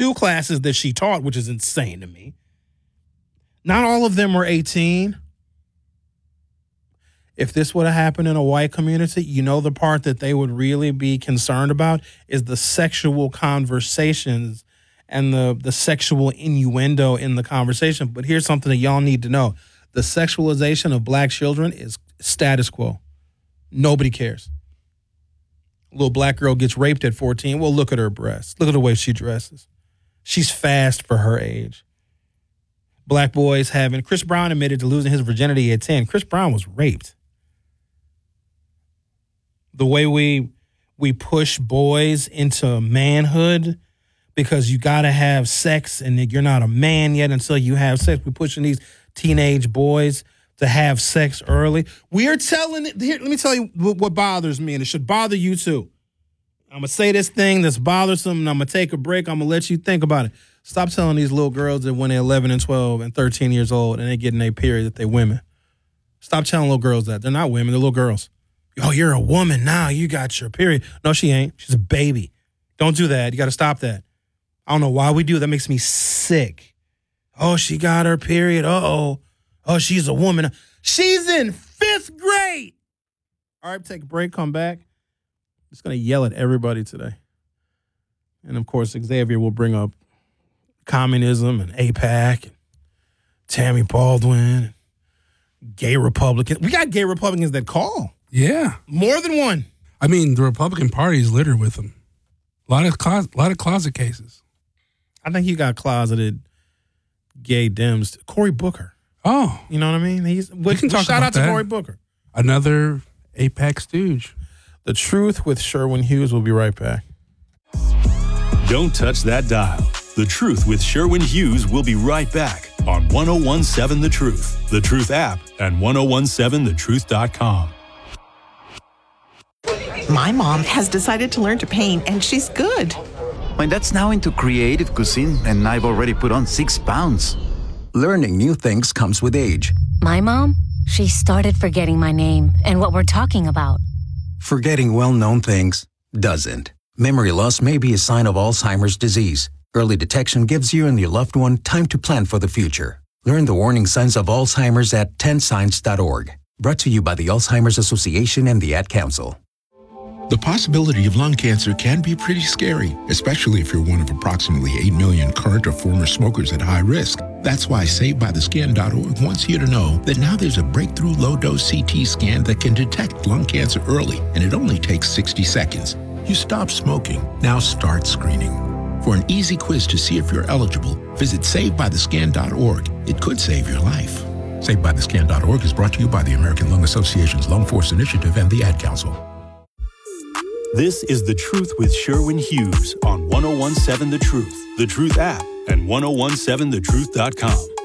2 classes that she taught, which is insane to me. Not all of them were 18. If this would have happened in a white community, you know the part that they would really be concerned about is the sexual conversations and the sexual innuendo in the conversation. But here's something that y'all need to know. The sexualization of black children is status quo. Nobody cares. A little black girl gets raped at 14. Well, look at her breasts. Look at the way she dresses. She's fast for her age. Black boys having... Chris Brown admitted to losing his virginity at 10. Chris Brown was raped. The way we push boys into manhood because you got to have sex and you're not a man yet until you have sex. We're pushing these teenage boys to have sex early. We are telling it. Here, let me tell you what bothers me, and it should bother you too. I'm going to say this thing that's bothersome, and I'm going to take a break. I'm going to let you think about it. Stop telling these little girls that when they're 11 and 12 and 13 years old and they're getting their period that they're women. Stop telling little girls that. They're not women. They're little girls. Oh, you're a woman now. You got your period. No, she ain't. She's a baby. Don't do that. You got to stop that. I don't know why we do it. That makes me sick. Oh, she got her period. Uh-oh. Oh, she's a woman. She's in 5th grade. All right, take a break. Come back. I'm just going to yell at everybody today. And, of course, Xavier will bring up communism and AIPAC and Tammy Baldwin, gay Republicans. We got gay Republicans that call. Yeah. More than one. I mean, the Republican Party is littered with them. A lot of closet cases. I think you got closeted gay Dems. Cory Booker. Oh. You know what I mean? We can talk shout about out to that. Cory Booker. Another AIPAC stooge. The Truth with Sherwin Hughes. Will be right back. Don't touch that dial. The Truth with Sherwin Hughes will be right back on 1017 The Truth, The Truth app, and 1017thetruth.com. My mom has decided to learn to paint, and she's good. My dad's now into creative cuisine, and I've already put on 6 pounds. Learning new things comes with age. My mom, she started forgetting my name and what we're talking about. Forgetting well-known things doesn't. Memory loss may be a sign of Alzheimer's disease. Early detection gives you and your loved one time to plan for the future. Learn the warning signs of Alzheimer's at 10signs.org. Brought to you by the Alzheimer's Association and the Ad Council. The possibility of lung cancer can be pretty scary, especially if you're one of approximately 8 million current or former smokers at high risk. That's why SaveByTheScan.org wants you to know that now there's a breakthrough low-dose CT scan that can detect lung cancer early, and it only takes 60 seconds. You stop smoking, now start screening. For an easy quiz to see if you're eligible, visit SaveByTheScan.org. It could save your life. SaveByTheScan.org is brought to you by the American Lung Association's Lung Force Initiative and the Ad Council. This is The Truth with Sherwin Hughes on 1017 The Truth, The Truth app, and 1017thetruth.com.